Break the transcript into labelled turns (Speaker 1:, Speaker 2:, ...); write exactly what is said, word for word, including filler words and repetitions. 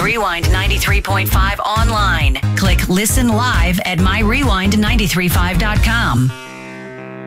Speaker 1: Rewind ninety-three point five online. Click Listen Live at my rewind nine three five dot com.